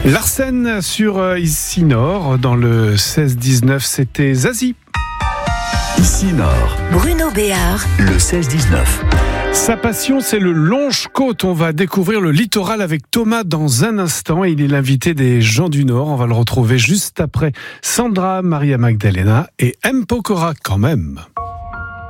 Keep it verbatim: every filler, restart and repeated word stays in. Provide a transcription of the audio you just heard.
Larsen sur euh, Ici Nord, dans le seize dix-neuf, c'était Zazie. Ici Nord, Bruno Béard, le seize dix-neuf. Sa passion, c'est le Longe-Côte. On va découvrir le littoral avec Thomas dans un instant. Il est l'invité des gens du Nord. On va le retrouver juste après Sandra, Maria Magdalena et M. Pokora quand même.